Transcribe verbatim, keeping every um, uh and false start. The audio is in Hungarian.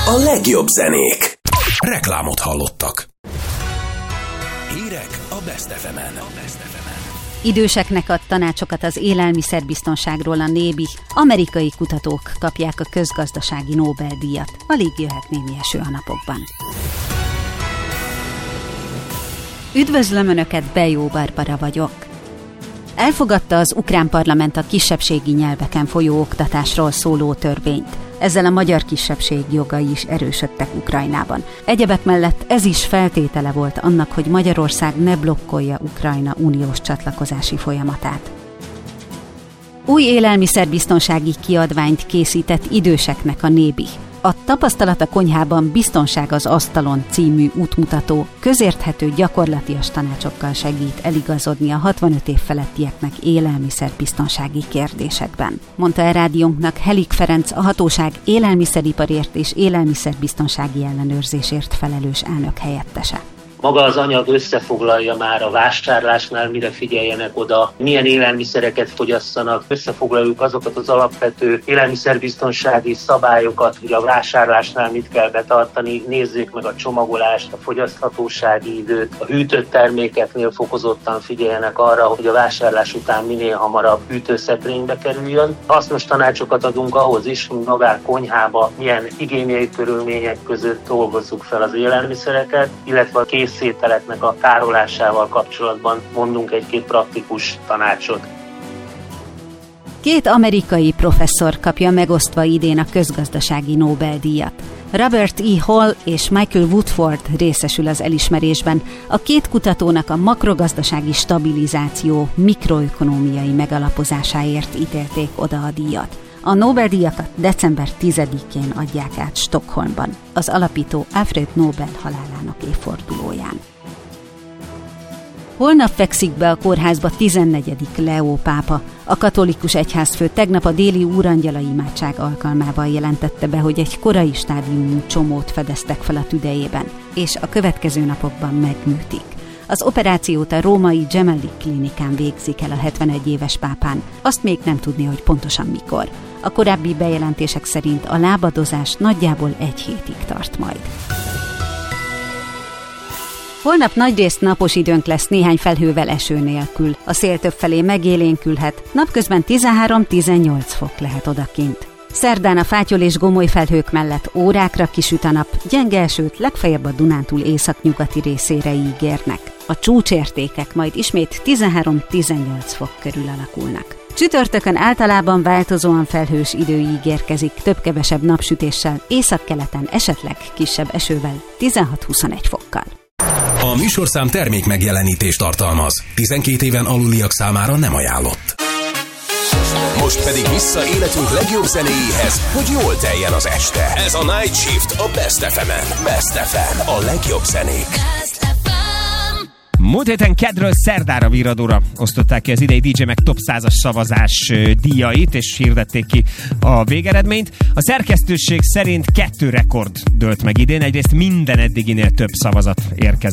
A legjobb zenék. Reklámot hallottak. Hírek a Best ef emen. Időseknek ad tanácsokat az élelmiszerbiztonságról a Nébi. Amerikai kutatók kapják a közgazdasági Nobel-díjat. Alig jöhet némi eső a napokban. Üdvözlöm Önöket, Bejó Barbara vagyok. Elfogadta az ukrán parlament a kisebbségi nyelveken folyó oktatásról szóló törvényt. Ezzel a magyar kisebbség jogai is erősödtek Ukrajnában. Egyebek mellett ez is feltétele volt annak, hogy Magyarország ne blokkolja Ukrajna uniós csatlakozási folyamatát. Új élelmiszerbiztonsági kiadványt készített időseknek a Nébi. A Tapasztalat a konyhában, biztonság az asztalon című útmutató közérthető gyakorlatias tanácsokkal segít eligazodni a hatvanöt év felettieknek élelmiszerbiztonsági kérdésekben, mondta el rádiónknak Helik Ferenc, a hatóság élelmiszeriparért és élelmiszerbiztonsági ellenőrzésért felelős elnök helyettese. Maga az anyag összefoglalja már a vásárlásnál, mire figyeljenek oda, milyen élelmiszereket fogyasszanak. Összefoglaljuk azokat az alapvető élelmiszerbiztonsági szabályokat, hogy a vásárlásnál mit kell betartani. Nézzék meg a csomagolást, a fogyaszthatósági időt, a hűtött termékeknél fokozottan figyeljenek arra, hogy a vásárlás után minél hamarabb hűtőszekrénybe kerüljön. Hasznos tanácsokat adunk ahhoz is, hogy magán konyhába milyen higiéniai körülmények között dolgozzuk fel az élelmiszereket, illetve a készételeknek a tárolásával kapcsolatban mondunk egy-két praktikus tanácsot. Két amerikai professzor kapja megosztva idén a közgazdasági Nobel-díjat. Robert E. Hall és Michael Woodford részesül az elismerésben. A két kutatónak a makrogazdasági stabilizáció mikroökonómiai megalapozásáért ítélték oda a díjat. A Nobel-díjakat december tizedikén adják át Stockholmban, az alapító Alfred Nobel halálának évfordulóján. Holnap fekszik be a kórházba tizennegyedik Leó pápa. A katolikus egyházfő tegnap a déli úrangyala imádság alkalmával jelentette be, hogy egy korai stádiumú csomót fedeztek fel a tüdejében, és a következő napokban megműtik. Az operációt a római Gemelli klinikán végzik el a hetvenegy éves pápán. Azt még nem tudni, hogy pontosan mikor. A korábbi bejelentések szerint a lábadozás nagyjából egy hétig tart majd. Holnap nagyrészt napos időnk lesz, néhány felhővel, eső nélkül. A szél többfelé megélénkülhet, napközben tizenhárom-tizennyolc fok lehet odakint. Szerdán a fátyol és gomoly felhők mellett órákra kisüt a nap, gyenge esőt legfeljebb a Dunántúl északnyugati részére ígérnek. A csúcsértékek majd ismét tizenhárom-tizennyolc fok körül alakulnak. Csütörtökön általában változóan felhős idő ígérkezik, több-kevesebb napsütéssel, északkeleten esetleg kisebb esővel, tizenhat-huszonegy fokkal. A műsorszám termék megjelenítést tartalmaz. tizenkét éven aluliak számára nem ajánlott. Most pedig vissza életünk legjobb zenéjéhez, hogy jól teljen az este. Ez a Night Shift a Best ef emen. Best ef em, a legjobb zenék. Múlt héten kedről szerdára virradóra osztották ki az idei dé dzsé Mag Top százas szavazás díjait, és hirdették ki a végeredményt. A szerkesztőség szerint kettő rekord dőlt meg idén. Egyrészt minden eddiginél több szavazat érkezett